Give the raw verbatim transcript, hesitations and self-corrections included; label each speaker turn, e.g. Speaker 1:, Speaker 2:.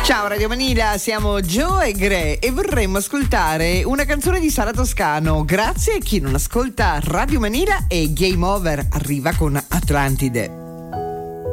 Speaker 1: Ciao Radio Manila, siamo Joe e Gre e vorremmo ascoltare una canzone di Sara Toscano. Grazie a chi non ascolta Radio Manila e Game Over arriva con Atlantide.